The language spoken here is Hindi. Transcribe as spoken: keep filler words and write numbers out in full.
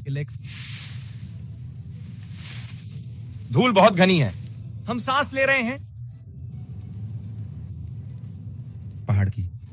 इलेक्स धूल बहुत घनी है, हम सांस ले रहे हैं। पहाड़ की